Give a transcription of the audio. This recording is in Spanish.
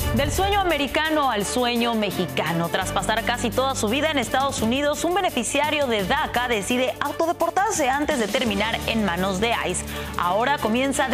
Del sueño americano al sueño mexicano. Tras pasar casi toda su vida en Estados Unidos, un beneficiario de DACA decide autodeportarse antes de terminar en manos de ICE. Ahora comienza